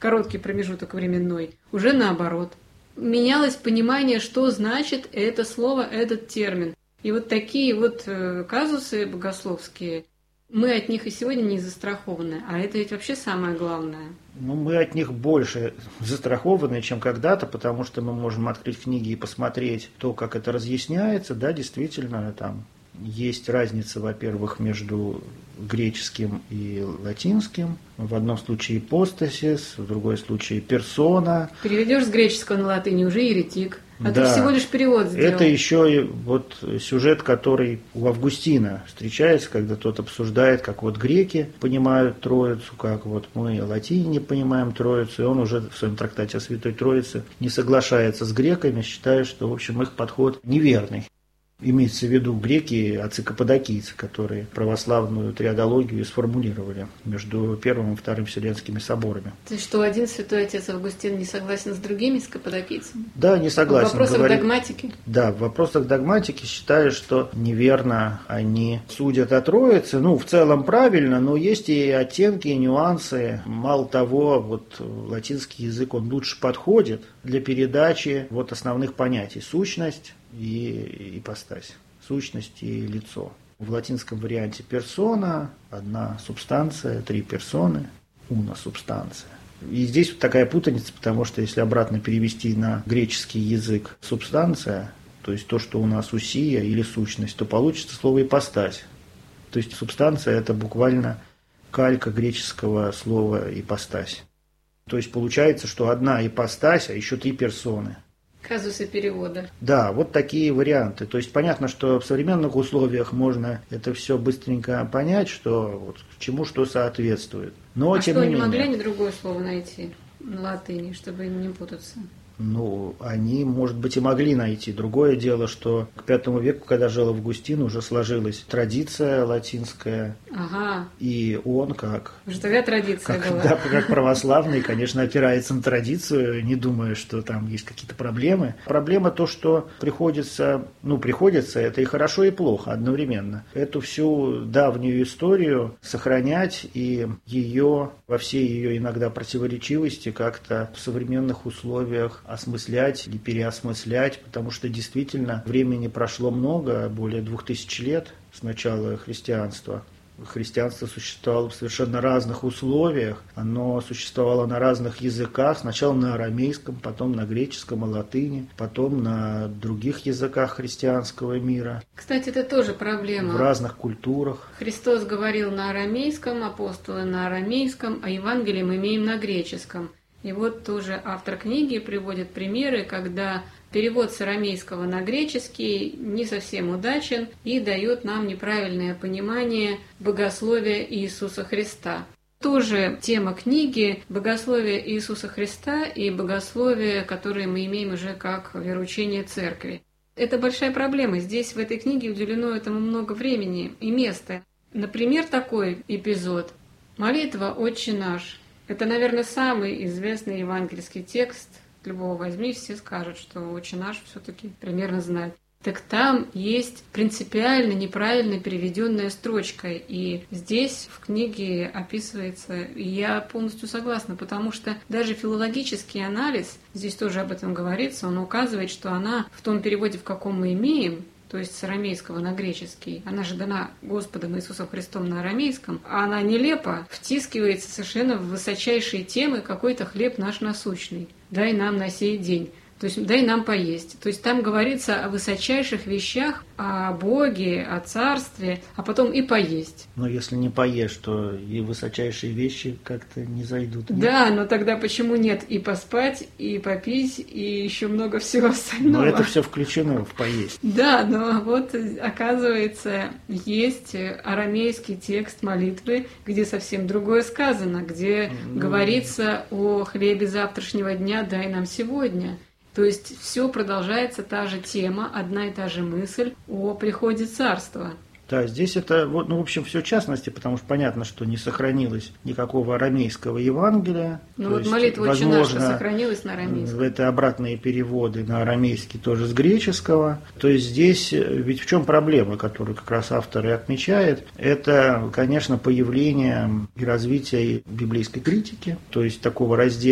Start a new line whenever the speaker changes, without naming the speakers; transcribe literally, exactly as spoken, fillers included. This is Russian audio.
короткий промежуток временной, уже наоборот. Менялось понимание, что значит это слово, этот термин. И вот такие вот казусы богословские, мы от них и сегодня не застрахованы, а это ведь вообще самое главное.
Ну, мы от них больше застрахованы, чем когда-то, потому что мы можем открыть книги и посмотреть то, как это разъясняется. Да, действительно, там есть разница, во-первых, между греческим и латинским. В одном случае ипостасис, в другой случае персона.
Переведешь с греческого на латынь, уже еретик. А
да,
ты всего лишь перевод сделал.
Это еще и вот сюжет, который у Августина встречается, когда тот обсуждает, как вот греки понимают Троицу, как вот мы латине понимаем Троицу, и он уже в своем трактате о Святой Троице не соглашается с греками, считая, что, в общем, их подход неверный. Имеется в виду греки, отцы-каппадокийцы, которые православную триадологию сформулировали между Первым и Вторым Вселенскими соборами.
То есть, что один святой отец Августин не согласен с другими, с каппадокийцами?
Да, не согласен.
В вопросах
говорит,
догматики?
Да, в вопросах догматики считаю, что неверно они судят о Троице. Ну, в целом правильно, но есть и оттенки, и нюансы. Мало того, вот латинский язык, он лучше подходит для передачи вот основных понятий. Сущность и ипостась, сущность и лицо. В латинском варианте персона, одна субстанция, три персоны, уна субстанция. И здесь вот такая путаница, потому что если обратно перевести на греческий язык субстанция, то есть то, что у нас усия или сущность, то получится слово ипостась. То есть субстанция – это буквально калька греческого слова ипостась. То есть получается, что одна ипостась, а еще три персоны.
Казусы перевода.
Да, вот такие варианты. То есть понятно, что в современных условиях можно это все быстренько понять, что вот, чему что соответствует. Но,
а
тем
что,
не
не
менее,
могли они другое слово найти на латыни, чтобы не путаться?
Ну, они, может быть, и могли найти. Другое дело, что к пятому веку, когда жил Августин, уже сложилась традиция латинская.
Ага.
И он как...
Уже тогда традиция
как,
была.
Да, как православный, конечно, опирается на традицию, не думая, что там есть какие-то проблемы. Проблема то, что приходится, ну, приходится, это и хорошо, и плохо одновременно. Эту всю давнюю историю сохранять и ее во всей ее иногда противоречивости как-то в современных условиях осмыслять или переосмыслять, потому что действительно времени прошло много, более двух тысяч лет с начала христианства. Христианство существовало в совершенно разных условиях, оно существовало на разных языках, сначала на арамейском, потом на греческом и латыни, потом на других языках христианского мира.
Кстати, это тоже проблема.
В разных культурах.
Христос говорил на арамейском, апостолы на арамейском, а Евангелие мы имеем на греческом. И вот тоже автор книги приводит примеры, когда перевод с арамейского на греческий не совсем удачен и дает нам неправильное понимание богословия Иисуса Христа. Тоже тема книги – богословие Иисуса Христа и богословие, которое мы имеем уже как вероучение Церкви. Это большая проблема. Здесь в этой книге уделено этому много времени и места. Например, такой эпизод. Молитва «Отче наш». Это, наверное, самый известный евангельский текст. Любого возьми, все скажут, что «Отче наш» все-таки примерно знают. Так там есть принципиально неправильно переведенная строчка. И здесь в книге описывается, и я полностью согласна, потому что даже филологический анализ, здесь тоже об этом говорится, он указывает, что она в том переводе, в каком мы имеем, то есть с арамейского на греческий, она же дана Господом Иисусом Христом на арамейском, а она нелепо втискивается совершенно в высочайшие темы какой-то хлеб наш насущный. Дай нам на сей день. То есть дай нам поесть. То есть там говорится о высочайших вещах, о Боге, о Царстве, а потом и поесть.
Но если не поешь, то и высочайшие вещи как-то не зайдут. Нет?
Да, но тогда почему нет и поспать, и попить, и еще много всего остального?
Но это все включено в поесть.
Да, но вот оказывается, есть арамейский текст молитвы, где совсем другое сказано, где ну... говорится о хлебе завтрашнего дня, дай нам сегодня. То есть все продолжается та же тема, одна и та же мысль о приходе царства.
Да, здесь это, вот, ну, в общем, все частности, потому что понятно, что не сохранилось никакого арамейского Евангелия.
Ну вот молитва «Отче наш» сохранилась на арамейском.
Это обратные переводы на арамейский тоже с греческого. То есть здесь, ведь в чем проблема, которую как раз автор и отмечает, это, конечно, появление и развитие библейской критики, то есть такого раздела